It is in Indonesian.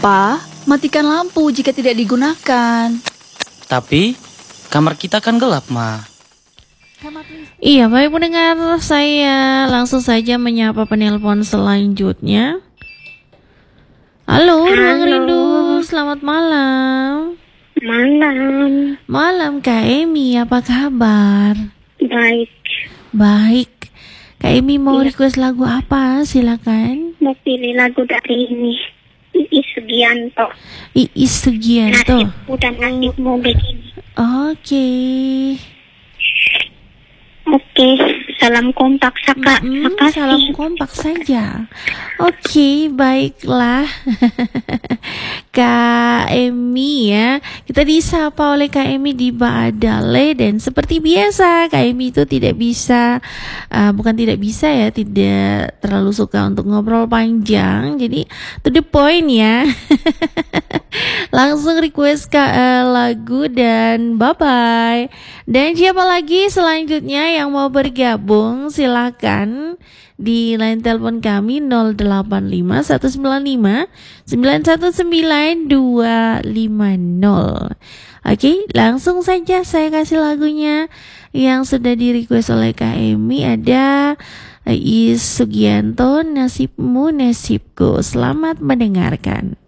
Pa, matikan lampu jika tidak digunakan. Tapi kamar kita kan gelap, Ma. Iya, baik pendengar, saya langsung saja menyapa penelpon selanjutnya. Halo, Ruang Rindu, selamat malam. Malam Kak Emi, apa kabar? Baik. Kak Emi mau request lagu apa? Silakan. Mau pilih lagu dari ini, Iis Sugianto. Iis Sugianto. Nasibmu dan nasibmu begini. Oke, salam kompak Saka. Salam kompak saja. Oke, baiklah. Kak Emi ya, kita disapa oleh Kak Emi di Baadale. Dan seperti biasa Kak Emi itu tidak terlalu suka untuk ngobrol panjang. Jadi to the point ya. Langsung request lagu dan bye-bye. Dan siapa lagi selanjutnya yang mau bergabung, silakan di line telepon kami 085 195 919 250. Oke, langsung saja saya kasih lagunya yang sudah di request oleh Kak Emi. Ada Iis Sugianto, Nasibmu Nasibku. Selamat mendengarkan.